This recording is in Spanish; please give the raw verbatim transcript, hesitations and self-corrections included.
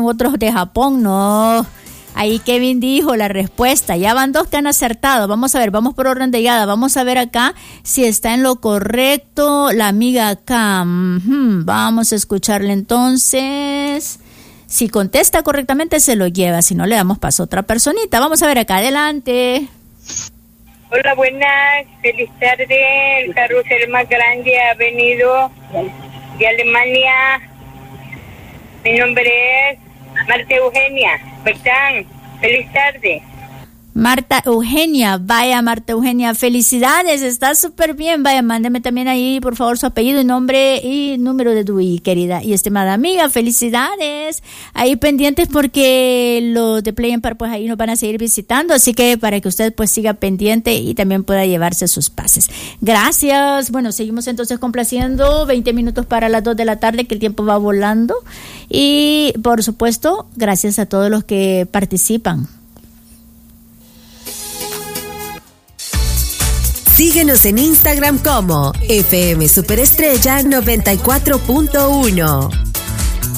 otros de Japón, no. Ahí Kevin dijo la respuesta. Ya van dos que han acertado. Vamos a ver, vamos por orden de llegada. Vamos a ver acá si está en lo correcto la amiga acá. Uh-huh. Vamos a escucharle entonces. Si contesta correctamente se lo lleva. Si no, le damos paso a otra personita. Vamos a ver acá, adelante. Hola, buenas. Feliz tarde. El carrusel más grande ha venido de Alemania. Mi nombre es Marta Eugenia. ¿Verdad? Feliz tarde. Marta Eugenia, vaya Marta Eugenia, felicidades, está súper bien, vaya, mándeme también ahí por favor su apellido y nombre y número de D U I, querida y estimada amiga, felicidades, ahí pendientes porque los de Play Empire pues ahí nos van a seguir visitando, así que para que usted pues siga pendiente y también pueda llevarse sus pases. Gracias, bueno, seguimos entonces complaciendo, veinte minutos para las dos de la tarde, que el tiempo va volando y por supuesto, gracias a todos los que participan. Síguenos en Instagram como F M Superestrella noventa y cuatro punto uno.